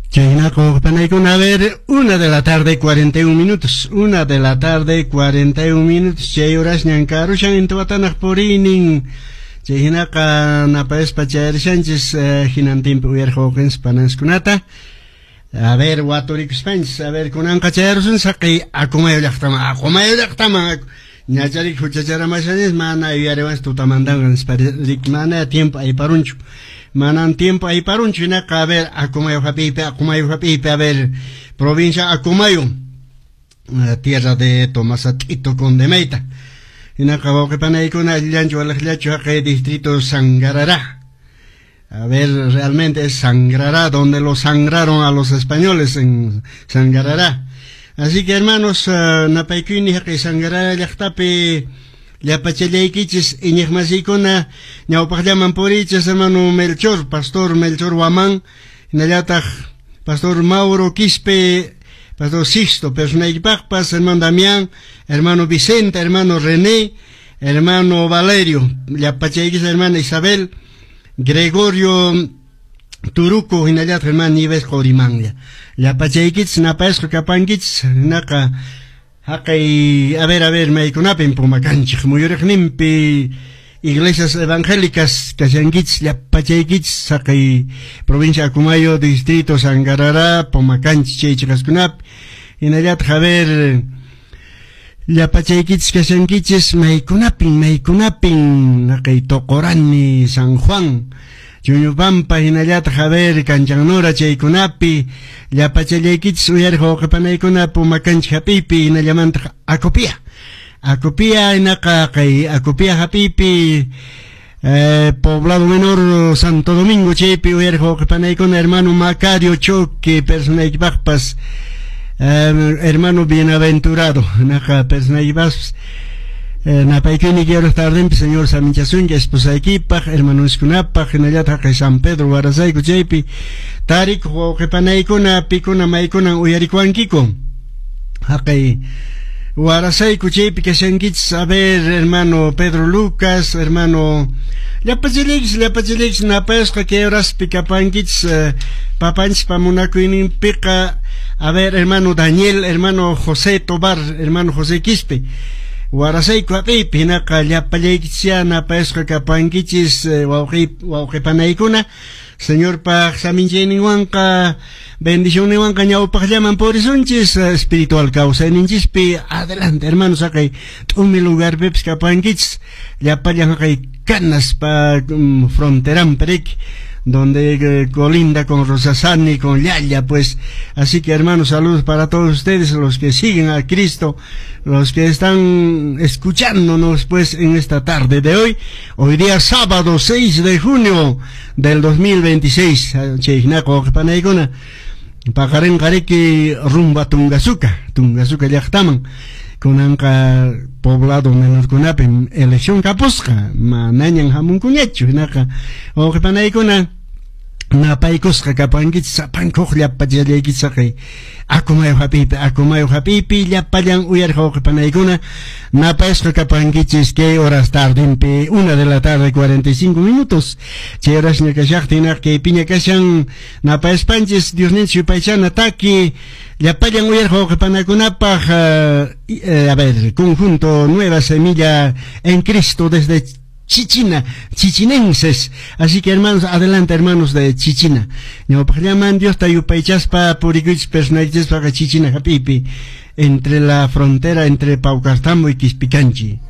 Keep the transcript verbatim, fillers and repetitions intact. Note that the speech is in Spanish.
Chainaco Panaicon, a ver, una de la tarde, cuarenta y un minutos. Una de la tarde, cuarenta y un minutos. Chay horas ñancarushan en Tuatanak Porinin. Chainaca Napaes Pachaer Sánchez, Ginantimpe Uyerhokens Pananskunata. A ver, Watorik Spence, a ver, Kunan Kachaerson, Saki, Akumayo Yachtama, Akumayo Yachtama. Ñacharik Huchachara Machanes, Mana y Arevas Tutamandan, Sparik Mana, tiempo ahí paruncho. Manan tiempo ahí para un chinaca, a ver, Akumayo Japipe, Akumayo Japipe, a ver, provincia Akumayo, tierra de Tomasatito con Demeita. Y no acabó que para ahí con el llancho, el llancho, que distrito Sangarará. A ver, realmente es Sangrará, donde lo sangraron a los españoles en Sangarará. Así que hermanos, uh, Napaiquini, que Sangarará, Yachtape, ya pachelequiches y ñejmasicona ñaupajllaman poriches hermano Melchor, pastor Melchor Huamán, nallataj pastor Mauro Quispe, pastor Sixto, personaipajpas, hermano Damián, hermano Vicente, hermano René, hermano Valerio, ya pachelequiches hermana Isabel, Gregorio Turuco, hinallat hermano Nives Jorimán, ya pachelequiches napaesco capanquiches, naka Hakay, a ver, a ver, me iconapin pumacanchik, muyureknimpi, iglesias evangélicas, Kasangits, Yapachayquits, Hakay, provincia Akumayo, distrito Sangarará, Pumacanchik, Chikaskunap, Inayat, a ver, Yapachayquits, Kasangits, me iconapin, me iconapin, Hakay, Tocorani, San Juan, Chuyupampa, Hinayat, Javer, Canchanora, Chaykunapi, Yapachalequits, Uyerjo, Kapanaikuna, Pumacanch, Hapipi, Inayamant, Acopia. Acopia, Inacacay, Acopia, Hapipi, eh, Poblado Menor, Santo Domingo, Chepi, Uyerjo, Kapanaikuna, hermano Macario, Choque, Personaibajpas, eh, hermano Bienaventurado, Naja, Personaibajpas, Eh, Napaikini quiero estar dentro, señor Saminchasun, que esposa equipa, hermano Escunapa, Generata, que San Pedro, Guarasay, Cuchepi, Tarik, Jepanaikuna, Picuna, Maikuna, Uyarikuan Kiko. Hakay, Guarasay, Cuchepi, que Sengits, a ver, hermano Pedro Lucas, hermano Lapachelix, Lapachelix, Napesca, que horas Picapanquits, Papanch, Pamunacuinin, Pica, a ver, hermano Daniel, hermano José Tobar, hermano José Quispe. Warasay Kuapipi, Naka, Yapalexia, Napesca Capanquichis, Wauquipanaicuna, señor Paj Samincheniwanka, bendición Niwanka, Ñaupaj llaman por isunchis, espiritual causa en Inchispi, adelante, hermanos, acá, un mi lugar, Peps Capanquichis, Yapallan acá, canas pa um, fronteran peric, donde eh, colinda con Rosasani, con Yaya, pues, así que hermanos, saludos para todos ustedes, los que siguen a Cristo, los que están escuchándonos, pues, en esta tarde de hoy, hoy día sábado seis de junio del dos mil veintiséis, Cheignaco, Panaigona, Pajaren Kareki, rumba Tungazuca, Tungazuca Yachtaman, con anca poblado menor cunape, elección capusca, ma nañan jamun cuñecho, naca, o que panaicuna, na paicos capanquit, sapancoch ya payalequit saque, acumayo hapipi, acumayo hapipi, ya payan uyar ho que panaicuna, na paisco capanquichis que horas tarde, una de la tarde, cuarenta y cinco minutos, che horas ni cachactina que piña cachan, na paispanches, dios nicho paichan ataque, ya payan uyerjo que panacunapa, a ver, conjunto Nueva Semilla en Cristo desde Chichina, chichinenses. Así que hermanos, adelante hermanos de Chichina. No, para llaman Dios tayupaychaspa puriguich personajes para Chichina Hapipi, entre la frontera entre Paucartambo y Quispicanchi.